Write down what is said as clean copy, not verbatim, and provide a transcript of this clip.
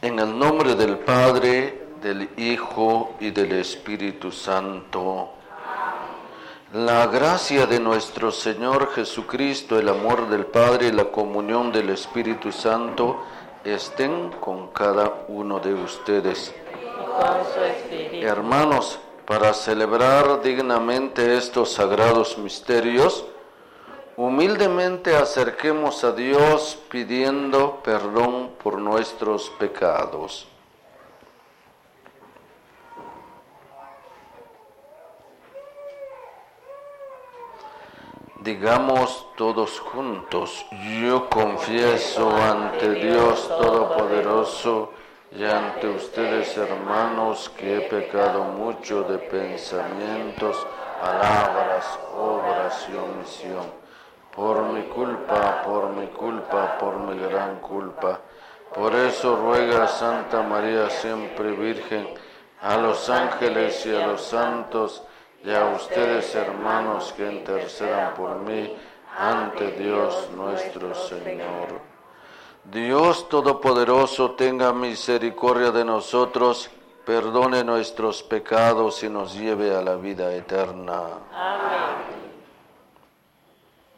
En el nombre del Padre, del Hijo y del Espíritu Santo. La gracia de nuestro Señor Jesucristo, el amor del Padre y la comunión del Espíritu Santo estén con cada uno de ustedes. Hermanos, para celebrar dignamente estos sagrados misterios, humildemente acerquemos a Dios pidiendo perdón por nuestros pecados. Digamos todos juntos: yo confieso ante Dios Todopoderoso y ante ustedes, hermanos, que he pecado mucho de pensamientos, palabras, obras y omisión. Por mi culpa, por mi gran culpa. Por eso ruega a Santa María siempre Virgen, a los ángeles y a los santos, y a ustedes, hermanos, que intercedan por mí ante Dios nuestro Señor. Dios Todopoderoso, tenga misericordia de nosotros, perdone nuestros pecados y nos lleve a la vida eterna. Amén.